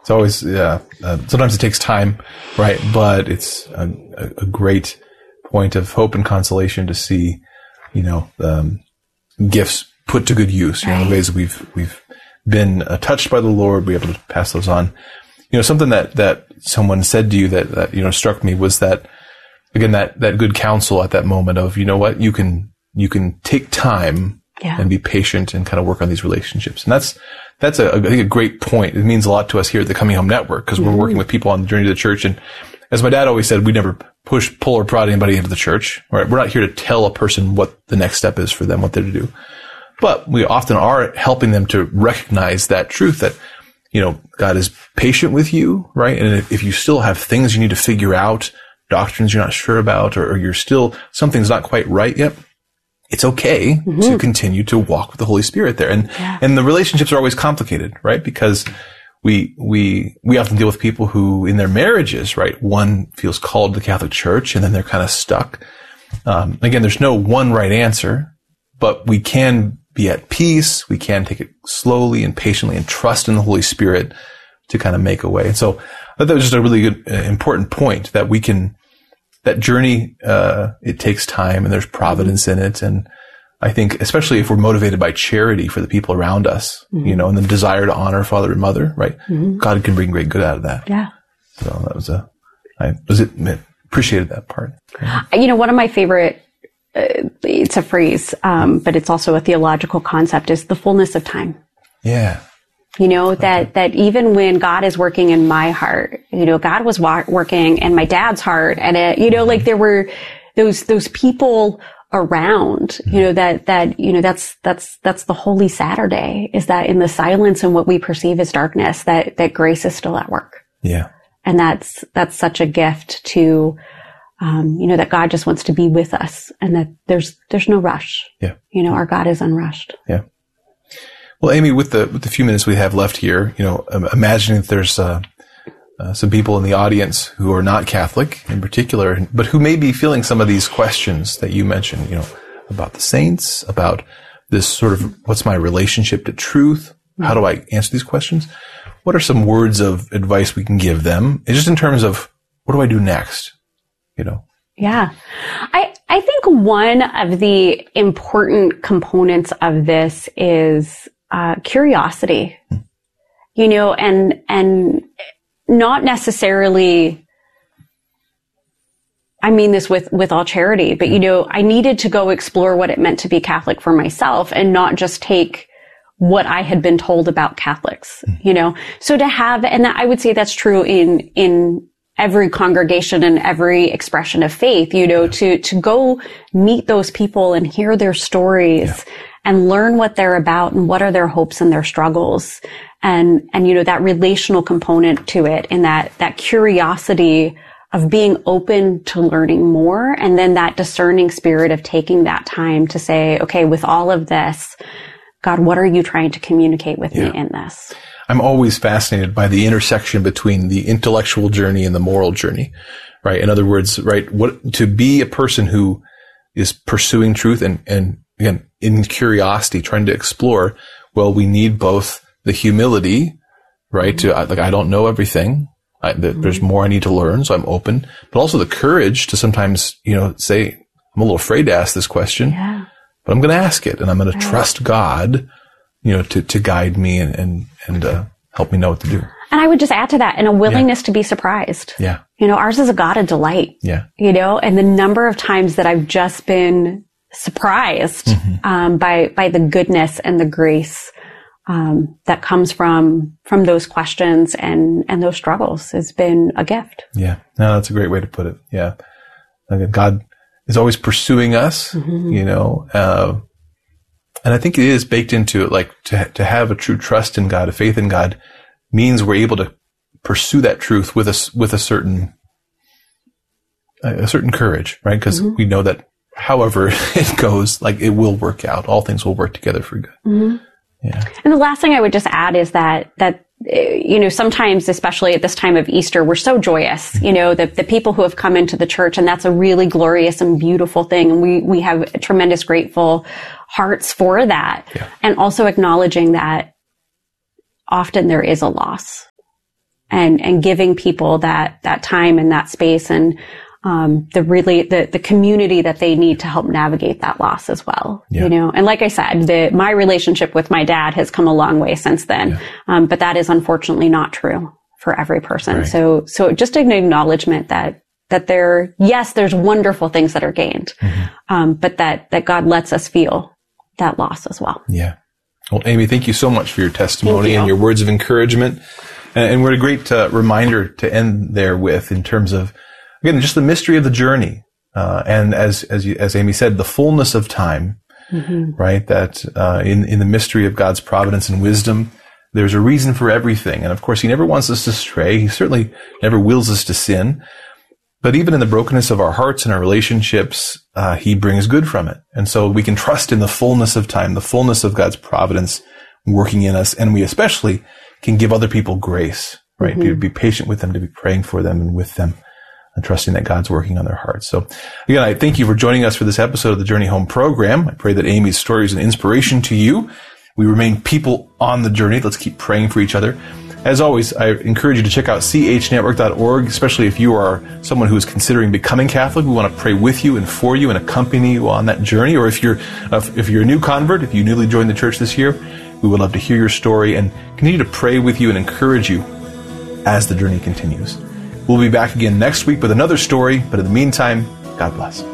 It's always, sometimes it takes time, right? But it's a great point of hope and consolation to see, gifts put to good use, the ways that we've been touched by the Lord, we're able to pass those on. Something that someone said to you that struck me was that, again, that good counsel at that moment of, you can take time and be patient and kind of work on these relationships. And that's I think a great point. It means a lot to us here at the Coming Home Network because we're working with people on the journey to the church. And as my dad always said, we never push, pull, or prod anybody into the church. Right? We're not here to tell a person what the next step is for them, what they're to do. But we often are helping them to recognize that truth that, God is patient with you, right? And if you still have things you need to figure out, doctrines you're not sure about, or you're still, something's not quite right yet, it's okay to continue to walk with the Holy Spirit there. And the relationships are always complicated, right? Because we often deal with people who in their marriages, right? One feels called to the Catholic Church and then they're kind of stuck. Again, there's no one right answer, but we can be at peace. We can take it slowly and patiently and trust in the Holy Spirit to kind of make a way. And so I thought that was just a really good, important point that we can, that journey, it takes time and there's providence in it. And I think, especially if we're motivated by charity for the people around us, and the desire to honor father and mother, right? God can bring great good out of that. Yeah. So that was I appreciated that part. One of my favorite, it's a phrase, but it's also a theological concept is the fullness of time. Yeah. That even when God is working in my heart, God was working in my dad's heart. And like there were those people around, that's the Holy Saturday, is that in the silence and what we perceive as darkness, that grace is still at work. Yeah. And that's such a gift to, that God just wants to be with us and that there's no rush. Yeah. Our God is unrushed. Yeah. Well, Amy, with the few minutes we have left here, imagining that there's some people in the audience who are not Catholic in particular, but who may be feeling some of these questions that you mentioned, about the saints, about this sort of, what's my relationship to truth? How do I answer these questions? What are some words of advice we can give them? And just in terms of, what do I do next? Yeah. I think one of the important components of this is curiosity, and not necessarily, I mean this with all charity, but I needed to go explore what it meant to be Catholic for myself and not just take what I had been told about Catholics, so to have, and I would say that's true in every congregation and every expression of faith, to go meet those people and hear their stories and learn what they're about and what are their hopes and their struggles. And that relational component to it and that curiosity of being open to learning more. And then that discerning spirit of taking that time to say, okay, with all of this, God, what are you trying to communicate with me in this? I'm always fascinated by the intersection between the intellectual journey and the moral journey, right? In other words, right, to be a person who is pursuing truth and again, in curiosity, trying to explore, well, we need both the humility, right? To, I don't know everything. There's more I need to learn, so I'm open, but also the courage to sometimes, say, I'm a little afraid to ask this question, but I'm going to ask it and I'm going to trust God, to guide me and help me know what to do. And I would just add to that, and a willingness to be surprised. Yeah. Ours is a God of delight. Yeah. And the number of times that I've just been surprised, by the goodness and the grace, that comes from those questions and those struggles has been a gift. Yeah. No, that's a great way to put it. Yeah. God is always pursuing us, and I think it is baked into it, like to have a true trust in God, a faith in God, means we're able to pursue that truth with a certain courage, right? Because we know that however it goes, like it will work out. All things will work together for good. Yeah. And the last thing I would just add is that sometimes, especially at this time of Easter, we're so joyous, the people who have come into the church, and that's a really glorious and beautiful thing. And we have tremendous grateful hearts for that. Yeah. And also acknowledging that often there is a loss. and giving people that time and that space and the community that they need to help navigate that loss as well. Yeah. You know, and like I said, my relationship with my dad has come a long way since then. Yeah. But that is unfortunately not true for every person. Right. So just an acknowledgement that there's wonderful things that are gained. But that God lets us feel that loss as well. Yeah. Well, Amy, thank you so much for your testimony and your words of encouragement. And what a great reminder to end there with in terms of, again, just the mystery of the journey. And as Amy said, the fullness of time, right? That, in the mystery of God's providence and wisdom, there's a reason for everything. And of course, he never wants us to stray. He certainly never wills us to sin. But even in the brokenness of our hearts and our relationships, he brings good from it. And so we can trust in the fullness of time, the fullness of God's providence working in us. And we especially can give other people grace, right? To be patient with them, to be praying for them and with them, and trusting that God's working on their hearts. So again, I thank you for joining us for this episode of the Journey Home program. I pray that Amy's story is an inspiration to you. We remain people on the journey. Let's keep praying for each other. As always, I encourage you to check out chnetwork.org, especially if you are someone who is considering becoming Catholic. We want to pray with you and for you and accompany you on that journey. Or if you're a new convert, if you newly joined the church this year, we would love to hear your story and continue to pray with you and encourage you as the journey continues. We'll be back again next week with another story, but in the meantime, God bless.